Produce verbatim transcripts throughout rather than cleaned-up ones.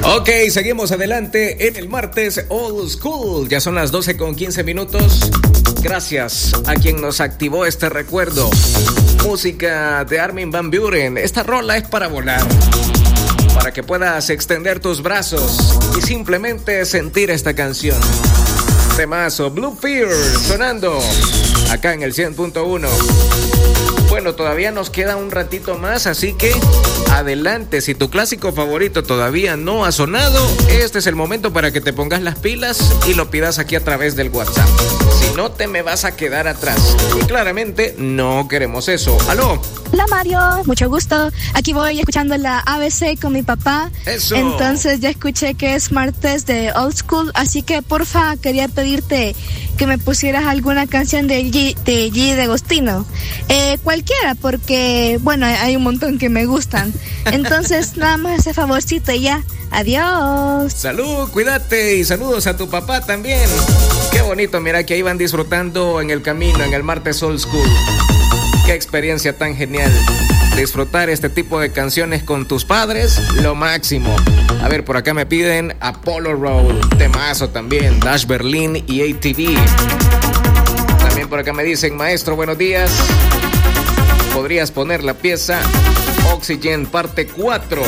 Ok, seguimos adelante en el martes Old School. Ya son las doce con quince minutos. Gracias a quien nos activó este recuerdo. Música de Armin van Buuren. Esta rola es para volar, para que puedas extender tus brazos y simplemente sentir esta canción. Temazo, Blue Fear, sonando acá en el cien punto uno. Bueno, todavía nos queda un ratito más, así que adelante. Si tu clásico favorito todavía no ha sonado, este es el momento para que te pongas las pilas y lo pidas aquí a través del WhatsApp. Si no, te me vas a quedar atrás. Y claramente no queremos eso. ¡Aló! Hola Mario, mucho gusto. Aquí voy escuchando la A B C con mi papá. Eso. Entonces ya escuché que es martes de Old School, así que porfa quería pedirte que me pusieras alguna canción de G de, G de Agostino. Eh, cualquiera, porque bueno, hay un montón que me gustan. Entonces nada más ese favorcito y ya. Adiós. Salud, cuídate y saludos a tu papá también. Qué bonito, mira que ahí van disfrutando en el camino, en el martes Old School. Qué experiencia tan genial. Disfrutar este tipo de canciones con tus padres, lo máximo. A ver, por acá me piden Apollo Road, temazo también, Dash Berlin y A T V. También por acá me dicen, maestro, buenos días. ¿Podrías poner la pieza Oxygen parte cuatro?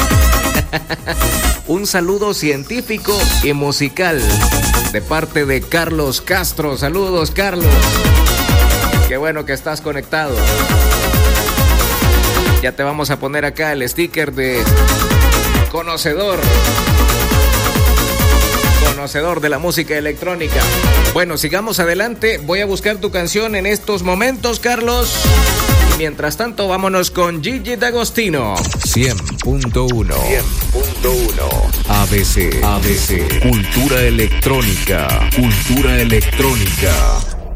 Un saludo científico y musical de parte de Carlos Castro. Saludos, Carlos. Qué bueno que estás conectado. Ya te vamos a poner acá el sticker de conocedor. Conocedor de la música electrónica. Bueno, sigamos adelante. Voy a buscar tu canción en estos momentos, Carlos. Y mientras tanto, vámonos con Gigi D'Agostino. cien punto uno. cien punto uno. A B C. A B C. Cultura electrónica. Cultura electrónica.